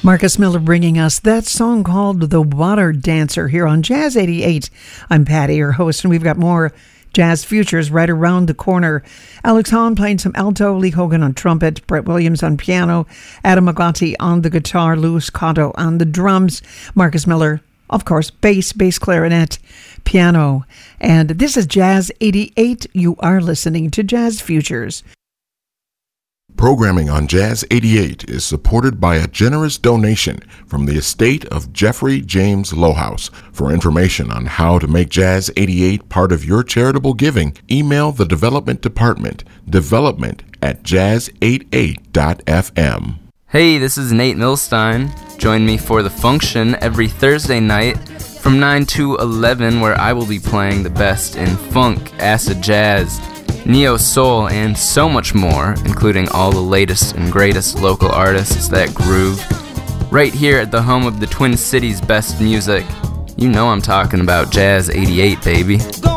Marcus Miller bringing us that song called The Water Dancer here on Jazz 88. I'm Patty, your host, and we've got more Jazz Futures right around the corner. Alex Hahn playing some alto, Lee Hogan on trumpet, Brett Williams on piano, Adam Agati on the guitar, Louis Cotto on the drums, Marcus Miller, of course, bass clarinet, piano. And this is Jazz 88. You are listening to Jazz Futures. Programming on Jazz 88 is supported by a generous donation from the estate of Jeffrey James Lohaus. For information on how to make Jazz 88 part of your charitable giving, email the Development Department, development@jazz88.fm. Hey, this is Nate Milstein. Join me for The Function every Thursday night from 9 to 11, where I will be playing the best in funk, acid jazz, neo-soul, and so much more, including all the latest and greatest local artists that groove. Right here at the home of the Twin Cities' best music. You know I'm talking about Jazz 88, baby.